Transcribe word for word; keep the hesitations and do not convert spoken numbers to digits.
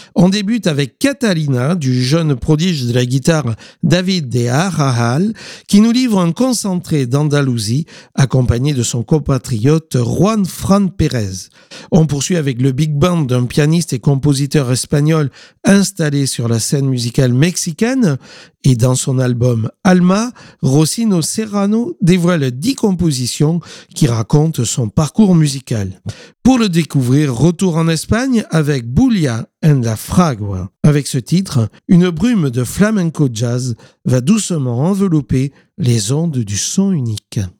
On débute avec Catalina, du jeune prodige de la guitare David de Arrajal, qui nous livre un concentré d'Andalousie, accompagné de son compatriote Juan Fran Pérez. On poursuit avec le big band d'un pianiste et compositeur espagnol installé sur la scène musicale mexicaine, et dans son album Alma, Rosino Serrano dévoile dix compositions qui racontent son parcours musical. Pour le découvrir, retour en Espagne avec Bulia and la Fragua. Avec ce titre, une brume de flamenco jazz va doucement envelopper les ondes du son unique.